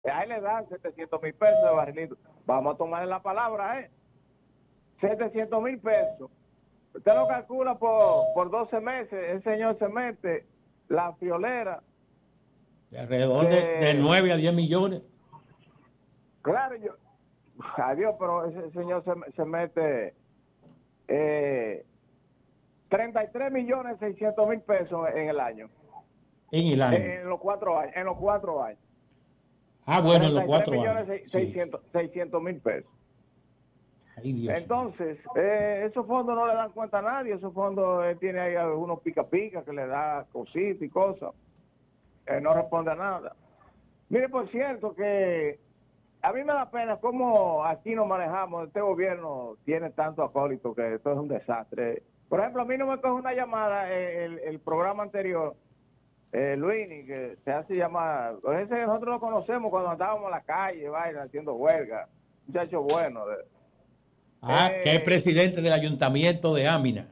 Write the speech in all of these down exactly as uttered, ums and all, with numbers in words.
Ahí le dan setecientos mil pesos de barrilito. Vamos a tomarle la palabra, ¿eh? setecientos mil pesos. Usted lo calcula por, por doce meses, el señor se mete la friolera. De alrededor de, de Que, nueve a diez millones. claro, yo, adiós, pero ese señor se, se mete eh, treinta y tres millones seiscientos mil pesos en el año. En el año. En, en los cuatro años. En los cuatro años. Ah, bueno, en los cuatro millones años. seiscientos mil pesos. Ay, Dios. Entonces, eh, esos fondos no le dan cuenta a nadie. Esos fondos eh, tiene ahí algunos pica pica que le da cositas y cosas. Eh, no responde a nada. Mire, por cierto, que a mí me da pena cómo aquí nos manejamos. Este gobierno tiene tanto acólito que esto es un desastre. Por ejemplo, a mí no me coge una llamada eh, el, el programa anterior, eh, Luini, que se hace llamar. Ese que nosotros lo conocemos cuando andábamos en la calle, vaina, haciendo huelga. Muchacho bueno. De, Ah, eh, que es presidente del ayuntamiento de Amina.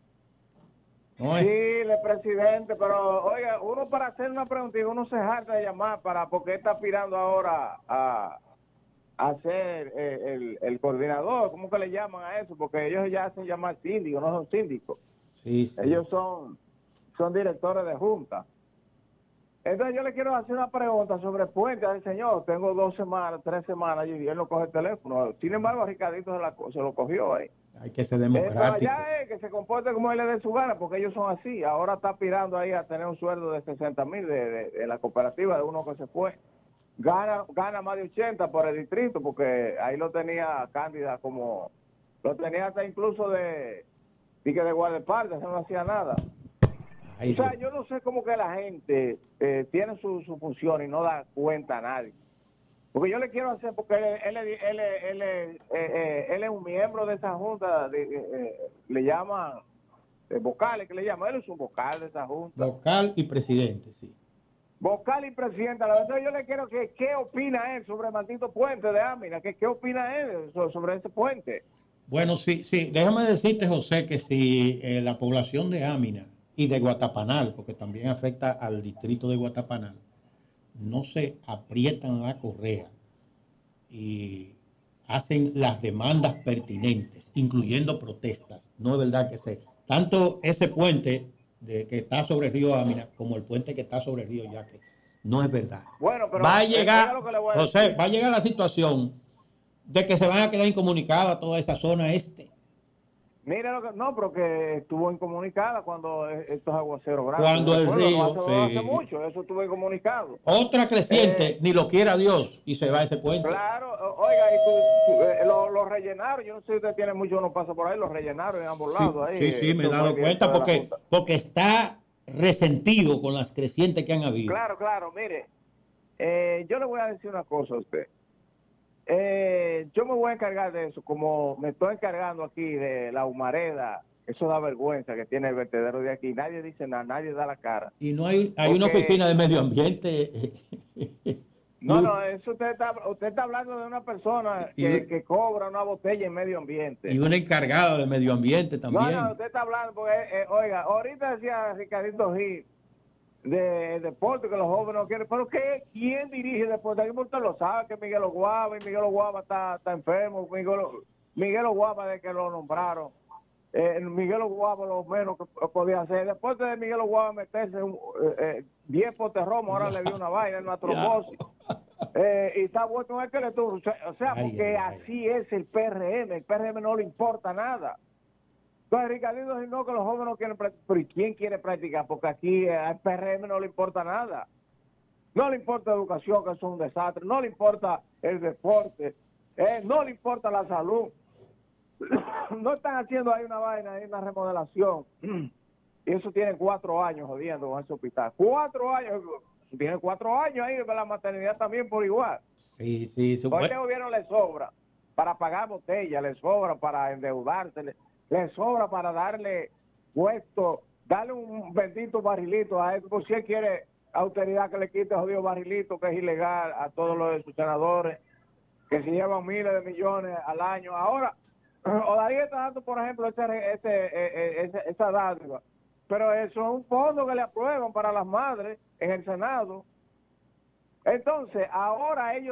¿No sí, es? el presidente, pero oiga, uno para hacer una pregunta, uno se harta de llamar para, porque está aspirando ahora a, a ser eh, el, el coordinador, ¿cómo que le llaman a eso? Porque ellos ya hacen llamar síndicos, no son síndicos. Sí, sí. Ellos son, son directores de junta. Entonces yo le quiero hacer una pregunta sobre Puente al señor. Tengo dos semanas, tres semanas y él no coge el teléfono. Sin embargo, Ricardito se, la, se lo cogió ahí. Hay que ser Eh, pero democrático. allá es que se comporte como él le dé su gana, porque ellos son así. Ahora está aspirando ahí a tener un sueldo de sesenta mil de, de, de la cooperativa de uno que se fue. Gana, gana más de ochenta por el distrito, porque ahí lo tenía Cándida como, lo tenía hasta incluso de, de, de guardaespaldas, no hacía nada. Ay, O sea, Dios. yo no sé cómo que la gente eh, tiene su, su función y no da cuenta a nadie. Porque yo le quiero hacer, porque él, él, él, él, él, él, eh, él es un miembro de esa junta, de, eh, le llaman eh, vocales, que le llaman, él es un vocal de esa junta. Vocal y presidente, sí. Vocal y presidenta, la verdad yo le quiero que, ¿qué opina él sobre el maldito puente de Amina? ¿Qué, qué opina él sobre, sobre ese puente? Bueno, sí, sí, déjame decirte, José, que si eh, la población de Amina y de Guatapanal, porque también afecta al distrito de Guatapanal, no se aprietan la correa y hacen las demandas pertinentes, incluyendo protestas. No es verdad que se... Tanto ese puente de, que está sobre el río Amina como el puente que está sobre el río Yaque, no es verdad. Bueno, Va a pero eh, oiga llegar, lo que le voy a José, decir. va a llegar la situación de que se van a quedar incomunicadas toda esa zona este. Mira lo que, no, pero que estuvo incomunicada cuando estos aguaceros grandes, yo Cuando el recuerdo, no río, hace, no hace sí. mucho, eso estuvo incomunicado. Otra Eh, creciente, ni lo quiera Dios, y se va ese puente. claro, oiga, y tú, tú, eh, lo, lo rellenaron, yo no sé si usted tiene mucho, no pasa por ahí, lo rellenaron en ambos Sí, lados, ahí, sí, sí, me he eso fue dado el director cuenta de la porque, Junta. porque está resentido con las crecientes que han habido. Claro, claro, mire, eh, yo le voy a decir una cosa a usted. Eh, yo me voy a encargar de eso, como me estoy encargando aquí de la humareda, eso da vergüenza que tiene el vertedero de aquí, nadie dice nada, nadie da la cara. Y no hay, hay una Porque, oficina de medio ambiente. no, y, no, eso usted está, usted está hablando de una persona que, y, que cobra una botella en medio y ambiente. una encargada de medio ambiente No, no, también. usted está hablando, porque, eh, oiga, ahorita decía Ricardito Gil de deporte, que los jóvenes no quieren, pero ¿qué? ¿Quién dirige el deporte? Aquí usted lo sabe, que Miguel Oguaba, y Miguel Oguaba está, está enfermo, Miguel, Miguel Oguaba de que lo nombraron, eh, Miguel Oguaba lo menos que podía hacer, después de Miguel Oguaba meterse diez eh, potes romos, ahora le dio una vaina, una Ya. trombosis, eh, y está vuelto un esqueleto, o sea, o sea Ay, porque ay, ay. así es el P R M, el P R M no le importa nada. Entonces, Ricardito dice, no, que los jóvenes no quieren practicar. Pero ¿y quién quiere practicar? Porque aquí eh, al P R M no le importa nada. No le importa educación, que eso es un desastre. No le importa el deporte. Eh, no le importa la salud. No están haciendo ahí una vaina, ahí una remodelación. Y eso tiene cuatro años jodiendo con ese hospital. Cuatro años. Tiene cuatro años ahí, la maternidad también por igual. Sí, sí, A supuesto. este gobierno le sobra para pagar botellas, le sobra para endeudarse, le, le sobra para darle puesto, darle un bendito barrilito a él, por si él quiere autoridad que le quite jodido barrilito, que es ilegal a todos los de sus senadores, que se llevan miles de millones al año. Ahora, Odaría está dando, por ejemplo, ese, ese, ese, ese, esa dádiva, pero eso es un fondo que le aprueban para las madres en el Senado. Entonces, ahora ellos